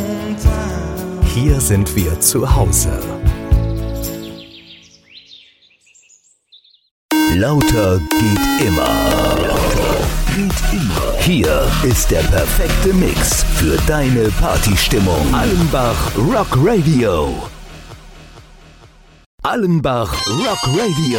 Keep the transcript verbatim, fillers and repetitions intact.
Hier sind wir zu Hause. Lauter geht immer. Lauter geht immer. Hier ist der perfekte Mix für deine Partystimmung. Allenbach Rock Radio. Allenbach Rock Radio.